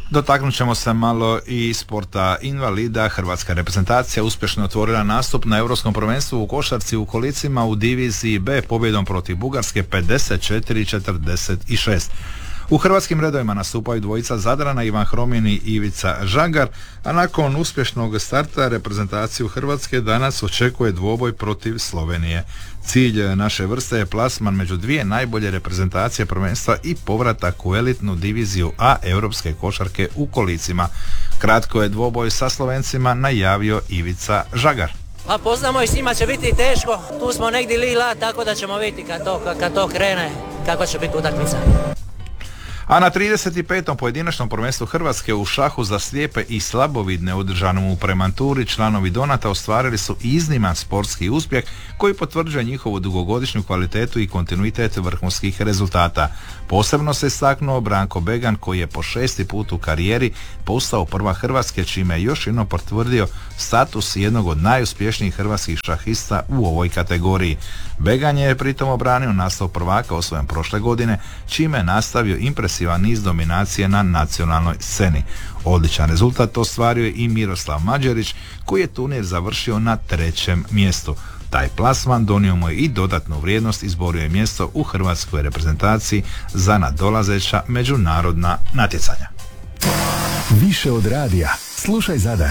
Dotaknut ćemo se malo i sporta invalida. Hrvatska reprezentacija uspješno otvorila nastup na Europskom prvenstvu u košarci u kolicima u diviziji B pobjedom protiv Bugarske 54-46. U hrvatskim redovima nastupaju dvojica Zadrana, Ivan Hromin i Ivica Žagar, a nakon uspješnog starta reprezentaciju Hrvatske danas očekuje dvoboj protiv Slovenije. Cilj naše vrste je plasman među dvije najbolje reprezentacije prvenstva i povratak u elitnu diviziju A europske košarke u kolicima. Kratko je dvoboj sa Slovencima najavio Ivica Žagar. Pa poznamo i s njima će biti teško, tu smo negdje lila, tako da ćemo vidjeti kad to krene kako će biti utakmica. A na 35. pojedinačnom prvenstvu Hrvatske u šahu za slijepe i slabovidne održanom u Premanturi članovi Donata ostvarili su izniman sportski uspjeh koji potvrđuje njihovu dugogodišnju kvalitetu i kontinuitet vrhunskih rezultata. Posebno se istaknuo Branko Began koji je po 6. put u karijeri postao prvak Hrvatske, čime je još jednom potvrdio status jednog od najuspješnijih hrvatskih šahista u ovoj kategoriji. Began je pritom obranio naslov prvaka osvojen prošle godine, čime je nastavio impresivan niz dominacije na nacionalnoj sceni. Odličan rezultat ostvario je i Miroslav Mađerić koji je turnir završio na 3. mjestu. Taj plasman donio mu je i dodatnu vrijednost, izborio je mjesto u hrvatskoj reprezentaciji za nadolazeća međunarodna natjecanja. Više od radija. Slušaj Zadar.